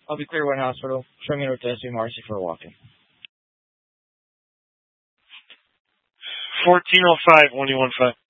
I'll be Clearwater Hospital. Show me to SC Marcy for a walk-in. 1405 1115.